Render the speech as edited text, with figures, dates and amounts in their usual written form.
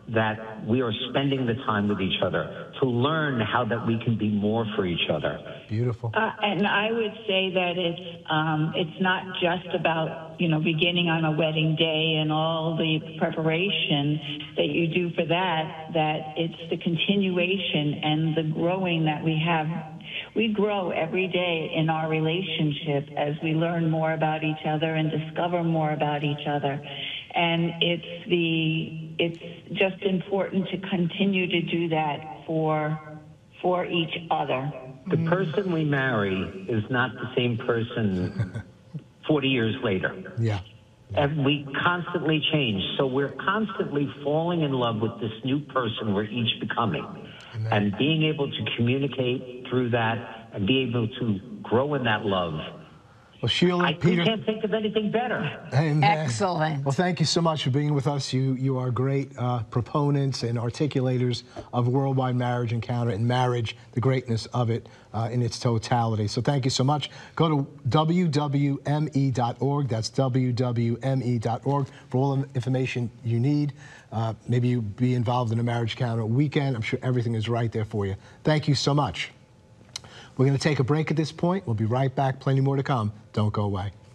that we are spending the time with each other, to learn how that we can be more for each other. Beautiful. And I would say that it's not just about, beginning on a wedding day and all the preparation that you do for that it's the continuation and the growing that we have. We grow every day in our relationship as we learn more about each other and discover more about each other. And it's just important to continue to do that for each other. The person we marry is not the same person 40 years later. Yeah. And we constantly change. So we're constantly falling in love with this new person we're each becoming. Amen. And being able to communicate through that and be able to grow in that love. Well, Sheila, Peter, I can't think of anything better. Amen. Excellent. Well, thank you so much for being with us. You are great proponents and articulators of Worldwide Marriage Encounter and marriage, the greatness of it in its totality. So thank you so much. Go to wwme.org. That's wwme.org for all the information you need. Maybe you be involved in a Marriage Encounter weekend. I'm sure everything is right there for you. Thank you so much. We're going to take a break at this point. We'll be right back. Plenty more to come. Don't go away.